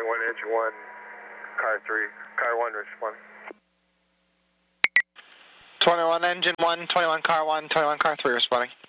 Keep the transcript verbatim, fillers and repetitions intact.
twenty-one, engine one, car three, car one responding. twenty-one, engine one, twenty-one, car one, twenty-one, car three responding.